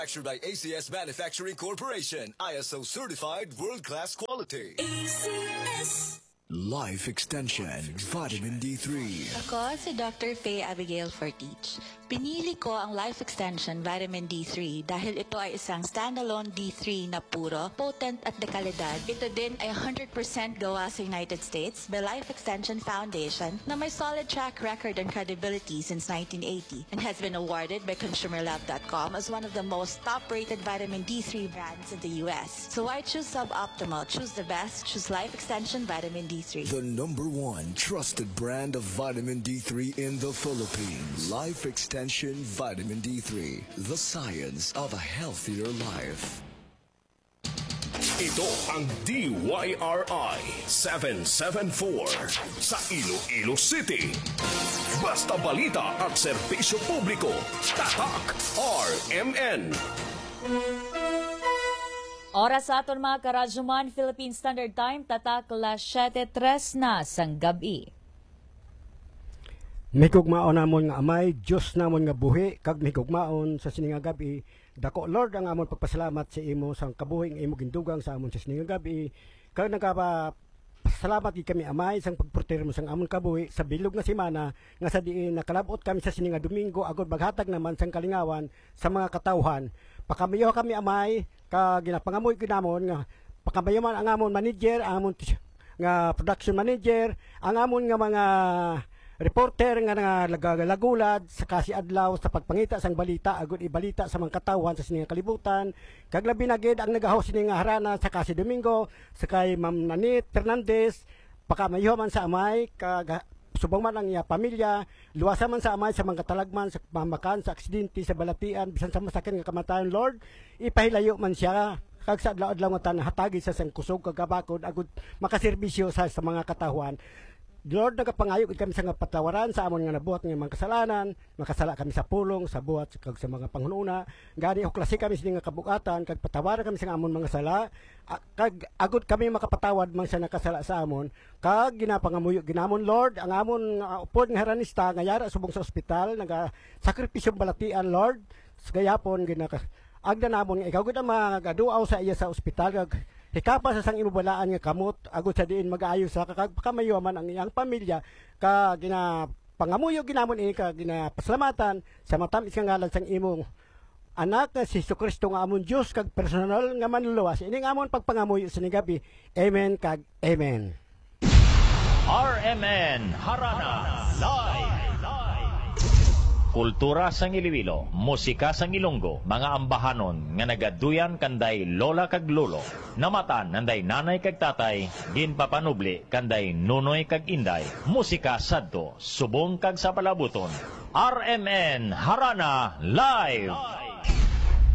Manufactured by ACS Manufacturing Corporation, ISO certified world-class quality. ACS. Life Extension Vitamin D3. Ako si Dr. Faye Abigail Fortich. Pinili ko ang Life Extension Vitamin D3 dahil ito ay isang standalone D3 na puro, potent at dekalidad. Ito din ay 100% gawa sa United States by Life Extension Foundation na may solid track record and credibility since 1980 and has been awarded by ConsumerLab.com as one of the most top-rated vitamin D3 brands in the US. So why choose suboptimal? Choose the best. Choose Life Extension Vitamin D3. The #1 trusted brand of vitamin D3 in the Philippines. Life Extension Vitamin D3. The science of a healthier life. Ito ang DYRI 774 sa Iloilo City. Basta balita at serbisyo publiko. Tatak RMN. Oras sa aton mga karadyoman, Philippine Standard Time, tatak las 7:03 na sang gabi. Mihigugmaon namon nga amay, Diyos namon nga buhi, kag mihigugmaon sa sininga gabi. Dako Lord ang amon pagpasalamat sa imo sang kabuhing imo gindugang sa amon sa sininga gabi. Kag nagpasalamat gid kami amay sang pagporter mo sang amon kabuhi sa bilog nga semana nga sa diin nakalabot kami sa sininga Domingo agud maghatag naman sang kalingawan sa mga katawhan. Pakamayo kami amay kag ginapangamoy kinamon nga pakamayo man ang amon manager, ang amon nga production manager, ang amon nga mga reporter nga nagagulad sa kasiadlaw sa pagpangita sang balita agud ibalita sa mga katawhan sa sining kalibutan kag labi na gid ang nagahost sining nga harana sa kasi Domingo sa kay Ma'am Nanit Fernandez pakamayo man sa amay kag subong man ang iya pamilya luwasa man sa amay sa mga katalagman sa pamakan sa aksidente sa balatian bisan sa masakin nga kamatayon Lord ipahilayo man siya kag sa adlaw-adlaw nga tan hatagi sa sang kusog kag kabakod agud makaserbisyo sa mga katawhan. Lord, nagapangayog kami sa nga patawaran sa amon nga nabuhat nga mga kasalanan, makasala kami sa pulong, sa buhat, kag sa mga panghununa, gani o klase kami sa nga kabukatan, kag patawaran kami sa amon mga sala, kag agud kami makapatawad man sa nakasala sa amon, kag ginapangamuyo ginamon Lord, ang amon upod nga haranista nga yara subong sa ospital, nagasakripisyong balatian Lord, gayapon agda namon nga ikaw gud ang magaduaw sa iya sa ospital kag hikapa sa sang imubalaan nga kamot agud sa diin mag-aayo sa kamayo man ang iyang pamilya ka ginapangamuyo ginamon ka ginapasalamatan sa matamis nga ngalan sang imong anak nga si Jesucristo nga amon Dios kag personal nga manluluwas ining amon pagpangamuyo sa gabi. Amen kag amen. RMN Harana Live. Kultura sang Iloilo, musika sang Ilonggo, mga ambahanon nga nagaduyan kanday lola kag lolo, namatan nanday nanay kag tatay, ginpapanubli kanday nunoy kag inday, musika sadto, subong kag sa palabuton. RMN Harana Live.